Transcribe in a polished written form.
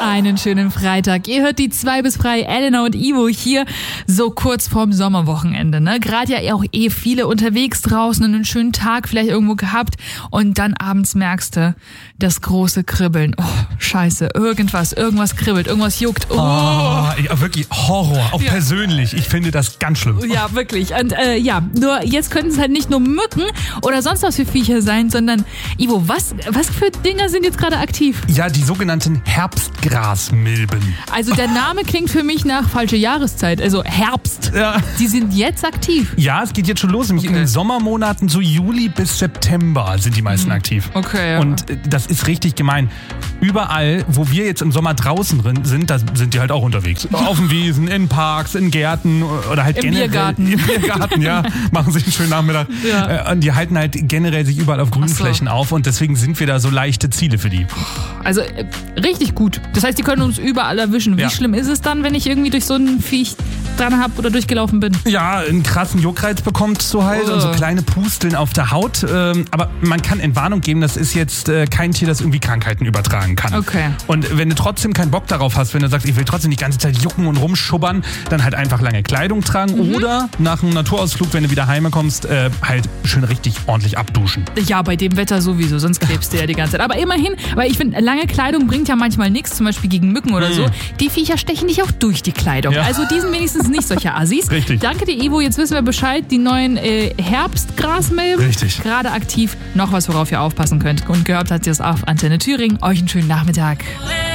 Einen schönen Freitag. Ihr hört die 2 bis frei, Elena und Ivo hier so kurz vorm Sommerwochenende. Ne? Gerade ja auch viele unterwegs draußen und einen schönen Tag vielleicht irgendwo gehabt und dann abends merkst du das große Kribbeln. Oh, scheiße, irgendwas kribbelt, irgendwas juckt. Oh. Ja, wirklich Horror, auch persönlich. Ich finde das ganz schlimm. Ja, wirklich. Und nur jetzt könnten es halt nicht nur Mücken oder sonst was für Viecher sein, sondern Ivo, was für Dinger sind jetzt gerade aktiv? Ja, die sogenannten Herbstgrasmilben. Also der Name klingt für mich nach falsche Jahreszeit, also Herbst. Ja. Die sind jetzt aktiv. Ja, es geht jetzt schon los. Nämlich in den Sommermonaten, so Juli bis September sind die meisten aktiv. Okay. Ja. Und das ist richtig gemein. Überall, wo wir jetzt im Sommer draußen drin sind, da sind die halt auch unterwegs. Auf den Wiesen, in Parks, in Gärten oder halt Im generell. Biergarten. Im Biergarten, ja. Machen sich einen schönen Nachmittag. Ja. Und die halten halt generell sich überall auf Grünflächen auf und deswegen sind wir da so leichte Ziele für die. Also richtig gut. Das heißt, die können uns überall erwischen. Wie schlimm ist es dann, wenn ich irgendwie durch so ein Viech dran habe oder durchgelaufen bin? Ja, einen krassen Juckreiz bekommst du halt und so kleine Pusteln auf der Haut. Aber man kann Entwarnung geben, das ist jetzt kein Tier, das irgendwie Krankheiten übertragen kann. Okay. Und wenn du trotzdem keinen Bock darauf hast, wenn du sagst, ich will trotzdem die ganze Zeit jucken und rumschubbern, dann halt einfach lange Kleidung tragen oder nach einem Naturausflug, wenn du wieder heimkommst, halt schön richtig ordentlich abduschen. Ja, bei dem Wetter sowieso, sonst krebst du ja die ganze Zeit. Aber immerhin, weil ich finde, lange Kleidung bringt ja manchmal nichts, zum Beispiel gegen Mücken oder so. Die Viecher stechen dich auch durch die Kleidung. Ja. Also die sind wenigstens nicht solche Assis. Richtig. Danke dir, Ivo. Jetzt wissen wir Bescheid. Die neuen Herbstgrasmilben. Richtig. Gerade aktiv. Noch was, worauf ihr aufpassen könnt. Und gehört habt ihr das auf Antenne Thüringen. Euch einen schönen Nachmittag.